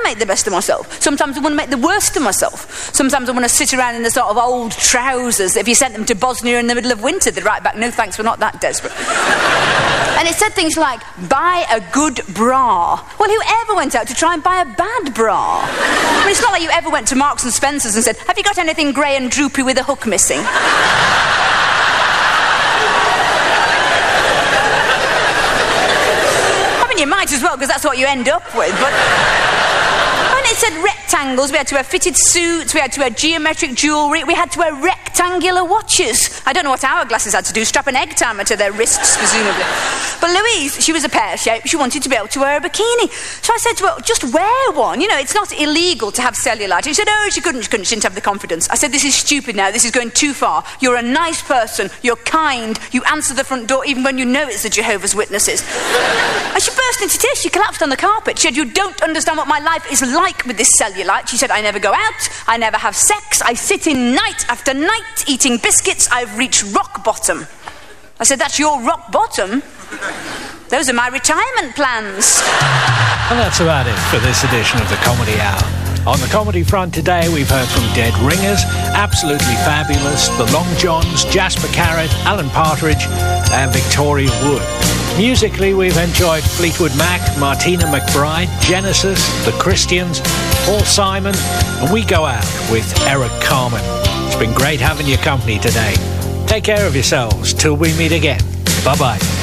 make the best of myself. Sometimes I want to make the worst of myself. Sometimes I want to sit around in the sort of old trousers that if you sent them to Bosnia in the middle of winter, they'd write back, no thanks, we're not that desperate. And it said things like, buy a good bra. Well, whoever went out to try and buy a bad bra? I mean, it's not like you ever went to Marks and Spencer's and said, have you got anything grey and droopy with a hook missing? I mean, you might as well, because that's what you end up with, but... And it said rectangles, we had to wear fitted suits, we had to wear geometric jewellery, we had to wear rectangular watches. I don't know what hourglasses had to do, strap an egg timer to their wrists, presumably. But Louise, she was a pear-shaped, she wanted to be able to wear a bikini. So I said to her, just wear one, you know, it's not illegal to have cellulite. She said, oh, she didn't have the confidence. I said, this is stupid now, this is going too far. You're a nice person, you're kind, you answer the front door even when you know it's the Jehovah's Witnesses. And she burst into tears, she collapsed on the carpet. She said, you don't understand what my life is like with this cellulite. She said, I never go out, I never have sex, I sit in night after night eating biscuits, I've reached rock bottom. I said, that's your rock bottom? Those are my retirement plans. And that's about it for this edition of the Comedy Hour. On the comedy front today, we've heard from Dead Ringers, Absolutely Fabulous, The Long Johns, Jasper Carrot, Alan Partridge and Victoria Wood. Musically, we've enjoyed Fleetwood Mac, Martina McBride, Genesis, The Christians, Paul Simon, and we go out with Eric Carmen. It's been great having your company today. Take care of yourselves till we meet again. Bye-bye.